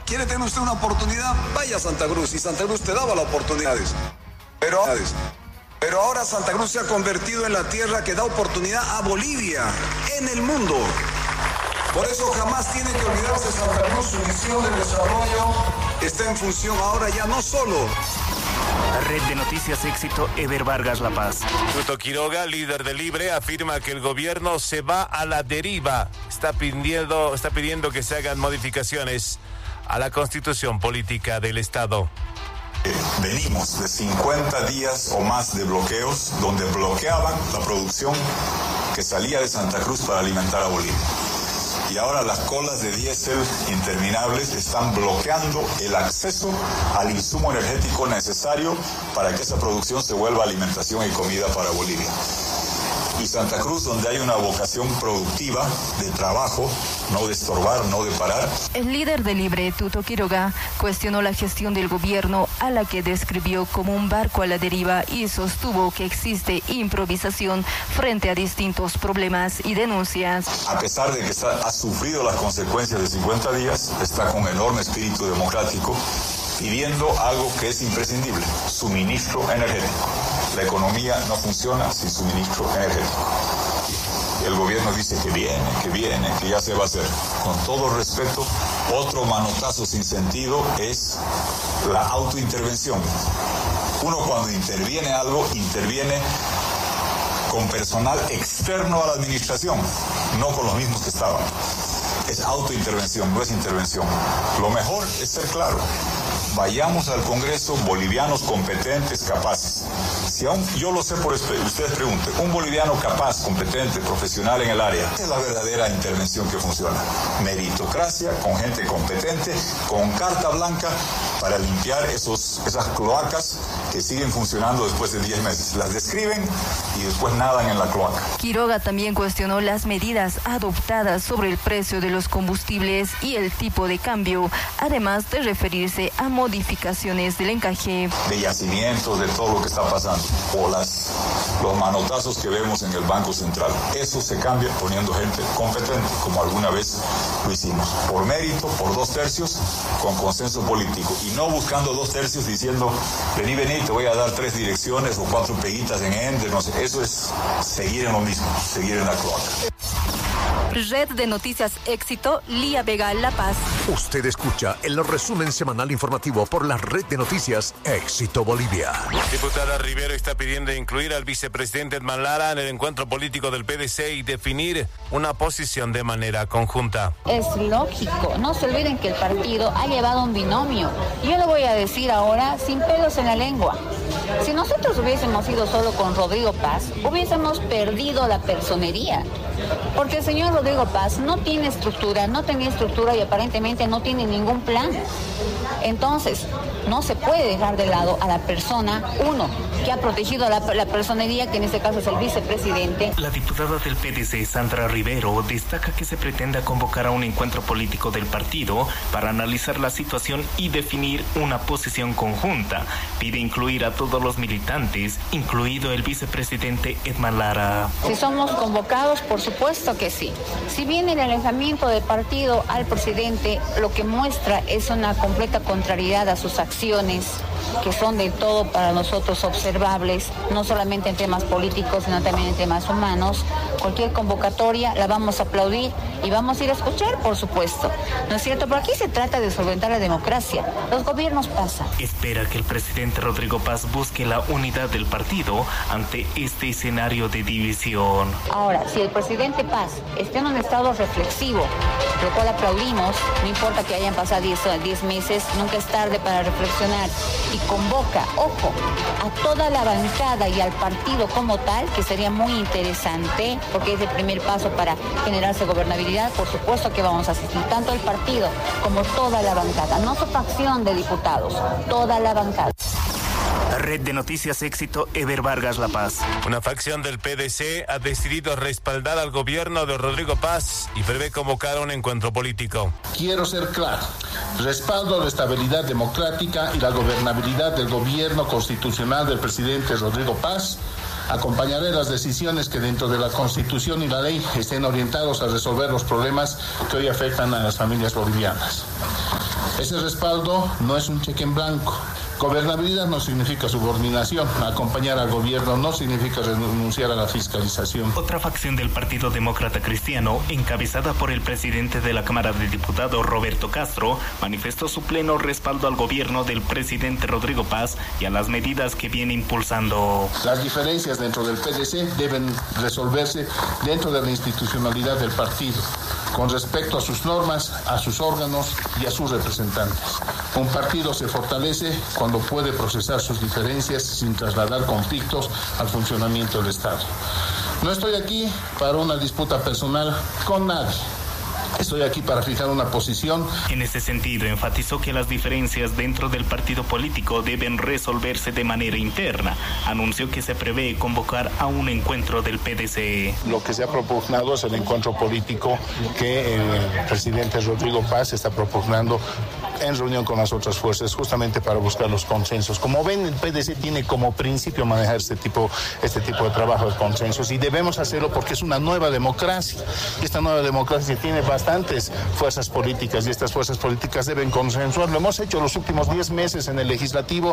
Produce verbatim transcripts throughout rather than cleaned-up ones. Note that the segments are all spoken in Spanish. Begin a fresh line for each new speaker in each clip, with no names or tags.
¿Quiere tener usted una oportunidad? Vaya a Santa Cruz, y Santa Cruz te daba las oportunidades. Pero, pero ahora Santa Cruz se ha convertido en la tierra que da oportunidad a Bolivia en el mundo. Por eso jamás tiene que olvidarse Santa Cruz, su misión de desarrollo está en función ahora ya no solo.
Red de Noticias Éxito, Eber Vargas La Paz.
Tuto Quiroga, líder de Libre, afirma que el gobierno se va a la deriva. Está pidiendo, está pidiendo que se hagan modificaciones a la constitución política del Estado.
Venimos de cincuenta días o más de bloqueos donde bloqueaban la producción que salía de Santa Cruz para alimentar a Bolivia. Y ahora las colas de diésel interminables están bloqueando el acceso al insumo energético necesario para que esa producción se vuelva alimentación y comida para Bolivia. Y Santa Cruz, donde hay una vocación productiva de trabajo, no de estorbar, no de parar.
El líder de Libre, Tuto Quiroga, cuestionó la gestión del gobierno, a la que describió como un barco a la deriva, y sostuvo que existe improvisación frente a distintos problemas y denuncias.
A pesar de que está, ha sufrido las consecuencias de cincuenta días, está con enorme espíritu democrático, pidiendo algo que es imprescindible: suministro energético. La economía no funciona sin suministro energético. El gobierno dice que viene, que viene, que ya se va a hacer. Con todo respeto, otro manotazo sin sentido es la autointervención. Uno cuando interviene algo, interviene con personal externo a la administración, no con los mismos que estaban. Es autointervención, no es intervención. Lo mejor es ser claro. Vayamos al Congreso bolivianos competentes, capaces. Si aún, yo lo sé por ustedes pregunten, un boliviano capaz, competente, profesional en el área, esa es la verdadera intervención que funciona. Meritocracia, con gente competente, con carta blanca para limpiar esos, esas cloacas que siguen funcionando después de diez meses. Las describen y después nadan en la cloaca.
Quiroga también cuestionó las medidas adoptadas sobre el precio de los combustibles y el tipo de cambio, además de referirse a modificaciones del encaje.
De yacimientos, de todo lo que está pasando, o las, los manotazos que vemos en el Banco Central. Eso se cambia poniendo gente competente, como alguna vez lo hicimos. Por mérito, por dos tercios, con consenso político. Y no buscando dos tercios diciendo, vení, vení, te voy a dar tres direcciones o cuatro peguitas en Ende, no sé. Eso es seguir en lo mismo, seguir en la cloaca.
Red de Noticias Éxito, Lía Vega, La Paz.
Usted escucha el resumen semanal informativo por la Red de Noticias Éxito Bolivia.
Diputada Rivero está pidiendo incluir al vicepresidente Edman Lara en el encuentro político del P D C y definir una posición de manera conjunta.
Es lógico, no se olviden que el partido ha llevado un binomio. Yo lo voy a decir ahora sin pelos en la lengua. Si nosotros hubiésemos ido solo con Rodrigo Paz, hubiésemos perdido la personería. Porque el señor Rodrigo Paz no tiene estructura, no tenía estructura y aparentemente no tiene ningún plan. Entonces, no se puede dejar de lado a la persona, uno, que ha protegido la, la personería, que en este caso es el vicepresidente.
La diputada del P D C, Sandra Rivero, destaca que se pretenda convocar a un encuentro político del partido para analizar la situación y definir una posición conjunta. Pide incluir a todos los militantes, incluido el vicepresidente Edman Lara.
Si somos convocados, por supuesto que sí. Si bien el alejamiento del partido al presidente lo que muestra es una completa contrariedad a sus acciones, que son de todo para nosotros observables, no solamente en temas políticos, sino también en temas humanos, cualquier convocatoria la vamos a aplaudir y vamos a ir a escuchar, por supuesto. ¿No es cierto? Pero aquí se trata de solventar la democracia. Los gobiernos pasan.
Espera que el presidente Rodrigo Paz busque la unidad del partido ante este escenario de división.
Ahora, si el presidente Paz está en un estado reflexivo, lo cual aplaudimos, no importa que hayan pasado diez meses, nunca es tarde para reflexionar, y convoca, ojo, a toda la bancada y al partido como tal, que sería muy interesante, porque es el primer paso para generarse gobernabilidad. Por supuesto que vamos a asistir, tanto el partido como toda la bancada, no su facción de diputados, toda la bancada.
Red de Noticias Éxito, Eber Vargas La Paz.
Una facción del P D C ha decidido respaldar al gobierno de Rodrigo Paz y prevé convocar a un encuentro político.
Quiero ser claro, respaldo la estabilidad democrática y la gobernabilidad del gobierno constitucional del presidente Rodrigo Paz. Acompañaré las decisiones que dentro de la Constitución y la ley estén orientados a resolver los problemas que hoy afectan a las familias bolivianas. Ese respaldo no es un cheque en blanco. Gobernabilidad no significa subordinación. Acompañar al gobierno no significa renunciar a la fiscalización.
Otra facción del Partido Demócrata Cristiano, encabezada por el presidente de la Cámara de Diputados, Roberto Castro, manifestó su pleno respaldo al gobierno del presidente Rodrigo Paz y a las medidas que viene impulsando.
Las diferencias dentro del P D C deben resolverse dentro de la institucionalidad del partido, con respecto a sus normas, a sus órganos y a sus representantes. Un partido se fortalece cuando puede procesar sus diferencias sin trasladar conflictos al funcionamiento del Estado. No estoy aquí para una disputa personal con nadie. Estoy aquí para fijar una posición.
En ese sentido, enfatizó que las diferencias dentro del partido político deben resolverse de manera interna. Anunció que se prevé convocar a un encuentro del P D C.
Lo que se ha propugnado es el encuentro político que el presidente Rodrigo Paz está propugnando en reunión con las otras fuerzas, justamente para buscar los consensos. Como ven, el P D C tiene como principio manejar este tipo, este tipo de trabajo de consensos, y debemos hacerlo porque es una nueva democracia. Y esta nueva democracia tiene bastantes fuerzas políticas, y estas fuerzas políticas deben consensuar. Lo hemos hecho los últimos diez meses en el legislativo.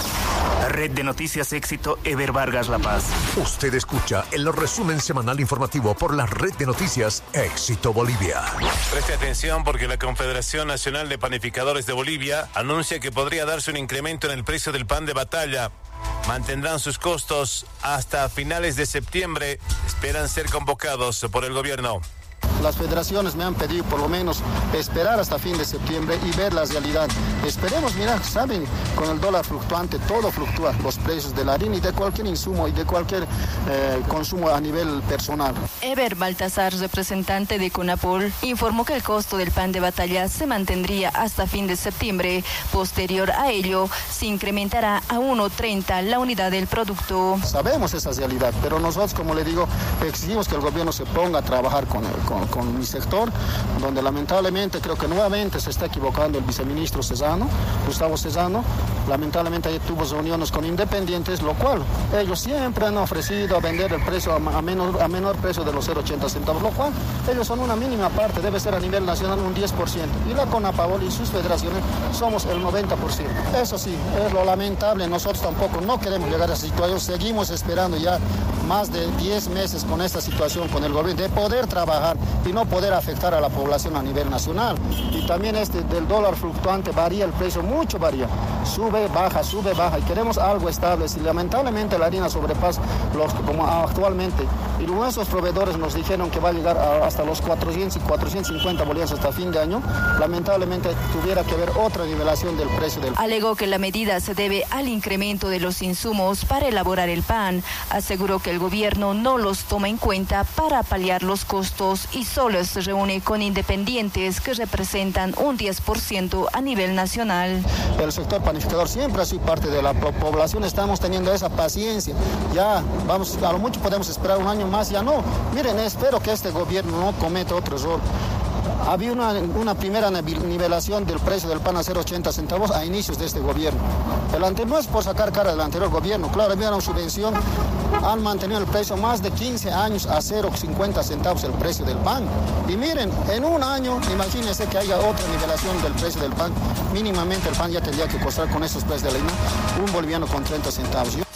Red de Noticias Éxito, Eber Vargas, La Paz.
Usted escucha el resumen semanal informativo por la Red de Noticias Éxito Bolivia.
Preste atención porque la Confederación Nacional de Panificadores de Bolivia anuncia que podría darse un incremento en el precio del pan de batalla. Mantendrán sus costos hasta finales de septiembre. Esperan ser convocados por el gobierno.
Las federaciones me han pedido por lo menos esperar hasta fin de septiembre y ver la realidad. Esperemos, mira, saben, con el dólar fluctuante todo fluctúa, los precios de la harina y de cualquier insumo y de cualquier eh, consumo a nivel personal.
Eber Baltasar, representante de CONAPOL, informó que el costo del pan de batalla se mantendría hasta fin de septiembre. Posterior a ello, se incrementará a uno treinta la unidad del producto.
Sabemos esa realidad, pero nosotros, como le digo, exigimos que el gobierno se ponga a trabajar con el Con, con mi sector, donde lamentablemente creo que nuevamente se está equivocando el viceministro Cesano, Gustavo Cesano. Lamentablemente ahí tuvo reuniones con independientes, lo cual ellos siempre han ofrecido vender el precio a, a, menor, a menor precio de los cero coma ochenta centavos, lo cual ellos son una mínima parte, debe ser a nivel nacional un diez por ciento. Y la CONAPABOL y sus federaciones somos el noventa por ciento. Eso sí, es lo lamentable, nosotros tampoco no queremos llegar a esa situación, seguimos esperando ya más de diez meses con esta situación con el gobierno, de poder trabajar y no poder afectar a la población a nivel nacional. Y también este del dólar fluctuante varía el precio, mucho varía, sube, baja, sube, baja, y queremos algo estable. Si lamentablemente la harina sobrepasa los como actualmente, y nuestros proveedores nos dijeron que va a llegar a, hasta los cuatrocientos y cuatrocientos cincuenta bolivianos hasta fin de año, lamentablemente tuviera que haber otra nivelación del precio del...
Alegó que la medida se debe al incremento de los insumos para elaborar el pan. Aseguró que el gobierno no los toma en cuenta para paliar los costos y solo se reúne con independientes que representan un diez por ciento a nivel nacional.
El sector panificador siempre ha sido parte de la población, estamos teniendo esa paciencia. Ya, vamos, a lo mucho podemos esperar un año más, ya no. Miren, espero que este gobierno no cometa otro error. Había una, una primera nivelación del precio del pan a cero coma ochenta centavos a inicios de este gobierno. El anterior, no es por sacar cara del anterior gobierno, claro, había una subvención, han mantenido el precio más de quince años a cero coma cincuenta centavos el precio del pan. Y miren, en un año, imagínense que haya otra nivelación del precio del pan, mínimamente el pan ya tendría que costar con esos precios de la harina un boliviano con treinta centavos. Yo...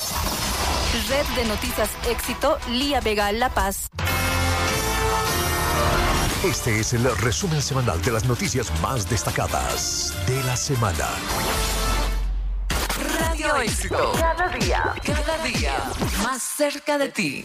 Red de Noticias Éxito, Lía Vega, La Paz.
Este es el resumen semanal de las noticias más destacadas de la semana.
Radio Éxito. Cada día, cada día, más cerca de ti.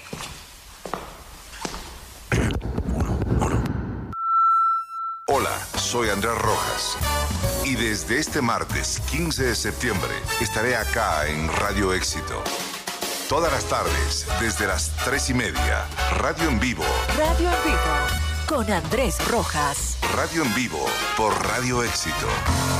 Hola, soy Andrés Rojas. Y desde este martes quince de septiembre estaré acá en Radio Éxito. Todas las tardes, desde las tres y media, Radio en Vivo.
Radio en Vivo, con Andrés Rojas.
Radio en Vivo, por Radio Éxito.